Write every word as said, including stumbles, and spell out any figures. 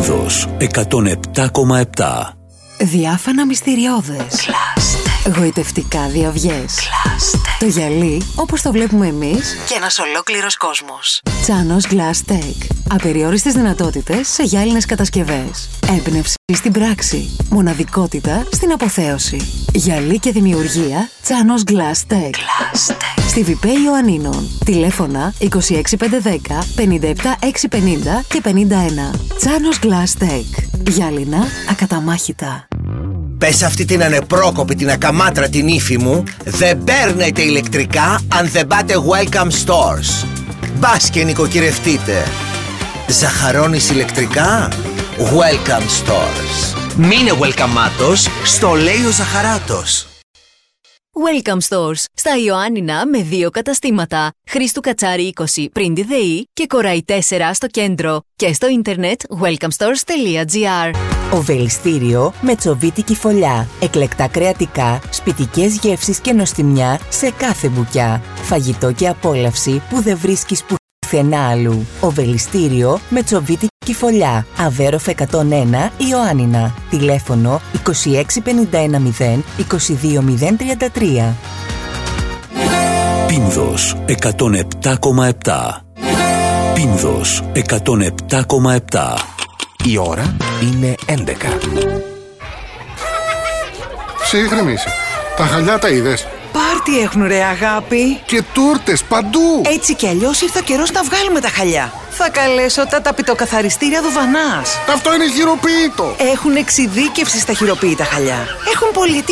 Πίνδος εκατόν επτά κόμμα επτά. Διάφανα μυστηριώδες. Κλάστε. Γοητευτικά διαυγές. Κλάστε. Το γυαλί όπως το βλέπουμε εμείς και ένας ολόκληρος κόσμος. Τσάνος Glass Tech. Απεριόριστες δυνατότητες σε γυάλινες κατασκευές. Έμπνευση στην πράξη. Μοναδικότητα στην αποθέωση. Γυαλί και δημιουργία Τσάνος Glass Tech. Glass Tech. Στη Βιπέ Ιωαννίνων. Τηλέφωνα είκοσι έξι πεντακόσια δέκα πενήντα επτά εξακόσια πενήντα και πενήντα ένα. Τσάνος Glass Tech. Γυάλινα ακαταμάχητα. Πες αυτή την ανεπρόκοπη, την ακαμάτρα την ύφη μου, δεν παίρνετε ηλεκτρικά αν δεν πάτε Welcome Stores. Μπας και νοικοκυρευτείτε. Ζαχαρώνεις ηλεκτρικά? Welcome Stores. Μείνε welcomeάτος, στο λέει ο Ζαχαράτος. Welcome Stores. Στα Ιωάννινα με δύο καταστήματα. Χρήστου Κατσάρη είκοσι πριν τη ΔΕΗ και Κοραϊ τέσσερα στο κέντρο. Και στο ίντερνετ welcome stores τελεία gr. Οβελιστήριο με τσοβίτικη φωλιά. Εκλεκτά κρεατικά, σπιτικές γεύσεις και νοστιμιά σε κάθε μπουκιά. Φαγητό και απόλαυση που δεν βρίσκεις πουθενά αλλού. Οβελιστήριο με τσοβίτικη φωλιά. Αβέροφ εκατόν ένα Ιωάννινα. Τηλέφωνο είκοσι έξι πενήντα ένα μηδέν είκοσι δύο μηδέν τριάντα τρία. Πίνδος εκατόν επτά κόμμα επτά. Πίνδος εκατόν επτά κόμμα επτά. Η ώρα είναι έντεκα. Ψύχρεμη είσαι. Τα χαλιά τα είδες? Πάρτι έχουν ρε αγάπη. Και τούρτες παντού. Έτσι κι αλλιώς ήρθε ο καιρός να βγάλουμε τα χαλιά. Θα καλέσω τα ταπητοκαθαριστήρια Δουβανάς. Αυτό είναι χειροποίητο. Έχουν εξειδίκευση στα χειροποίητα χαλιά. Έχουν πολιτική